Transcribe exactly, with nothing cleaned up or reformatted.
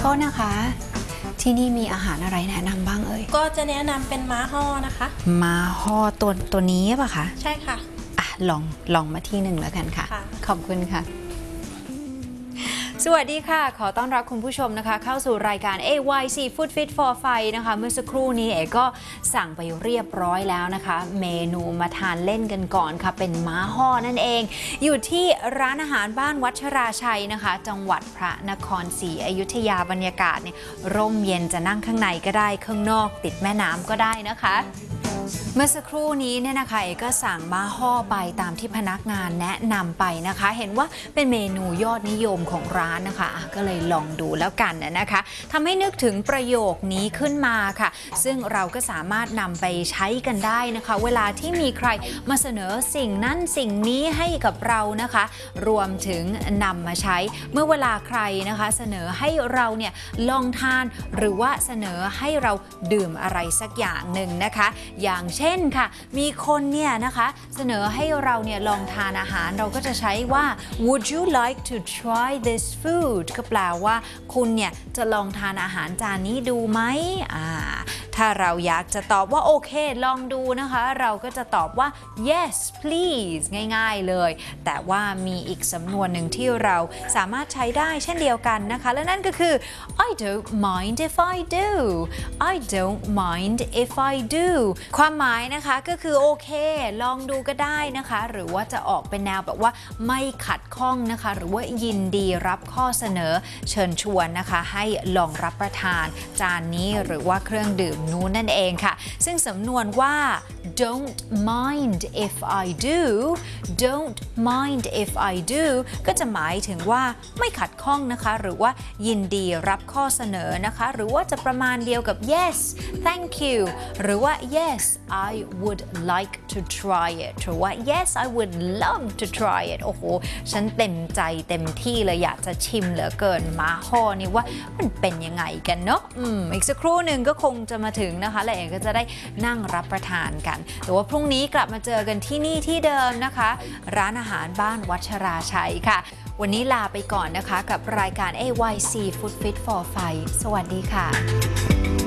ษนะคะที่นี่มีอาหารอะไรแนะนำบ้างเอ่ยก็จะแนะนำเป็นม้าห่อนะคะม้าห่อตัวตัวนี้ป่ะคะใช่ค่ะอ่ะลองลองมาที่หนึ่งแล้วกันค่ะขอบคุณค่ะสวัสดีค่ะขอต้อนรับคุณผู้ชมนะคะเข้าสู่รายการ เอ วาย Seafood Fit for Fight นะคะเมื่อสักครู่นี้เอ๋ก็สั่งไปเรียบร้อยแล้วนะคะเมนูมาทานเล่นกันก่อนค่ะเป็นม้าห่อนั่นเองอยู่ที่ร้านอาหารบ้านวัชราชัยนะคะจังหวัดพระนครศรีอยุธยาบรรยากาศเนี่ยร่มเย็นจะนั่งข้างในก็ได้ข้างนอกติดแม่น้ำก็ได้นะคะเมื่อสักครู่นี้เนี่ยนะคะเอ๋ก็สั่งม้าห่อไปตามที่พนักงานแนะนำไปนะคะเห็นว่าเป็นเมนูยอดนิยมของร้านนะคะก็เลยลองดูแล้วกันนะคะทำให้นึกถึงประโยคนี้ขึ้นมาค่ะซึ่งเราก็สามารถนำไปใช้กันได้นะคะเวลาที่มีใครมาเสนอสิ่งนั้นสิ่งนี้ให้กับเรานะคะรวมถึงนำมาใช้เมื่อเวลาใครนะคะเสนอให้เราเนี่ยลองทานหรือว่าเสนอให้เราดื่มอะไรสักอย่างหนึ่งนะคะอย่างเช่นค่ะมีคนเนี่ยนะคะเสนอให้เราเนี่ยลองทานอาหารเราก็จะใช้ว่า would you like to try this food ก็แปลว่าคุณเนี่ยจะลองทานอาหารจานนี้ดูไหมอ่าถ้าเราอยากจะตอบว่าโอเคลองดูนะคะเราก็จะตอบว่า yes please ง่ายๆเลยแต่ว่ามีอีกสำนวนหนึ่งที่เราสามารถใช้ได้เช่นเดียวกันนะคะและนั่นก็คือ I don't mind if I do I don't mind if I do ความหมายนะคะก็คือโอเคลองดูก็ได้นะคะหรือว่าจะออกเป็นแนวแบบว่าไม่ขัดข้องนะคะหรือว่ายินดีรับข้อเสนอเชิญชวนนะคะให้ลองรับประทานจานนี้หรือว่าเครื่องดื่มนู้นนั่นเองค่ะซึ่งสำนวนว่า don't mind if I do don't mind if I do ก็จะหมายถึงว่าไม่ขัดข้องนะคะหรือว่ายินดีรับข้อเสนอนะคะหรือว่าจะประมาณเดียวกับ yes thank you หรือว่า yes I would like to try it หรือว่า yes I would love to try it โอ้โหฉันเต็มใจเต็มที่เลยอยากจะชิมเหลือเกินม้าห่อนี่ว่ามันเป็นยังไงกันเนาะอืมอีกสักครู่หนึ่งก็คงจะมาถึงนะคะและเองก็จะได้นั่งรับประทานกันแต่ว่าพรุ่งนี้กลับมาเจอกันที่นี่ที่เดิมนะคะร้านอาหารบ้านวัชราชัยค่ะวันนี้ลาไปก่อนนะคะกับรายการ เอ วาย Seafood Fit for Fight สวัสดีค่ะ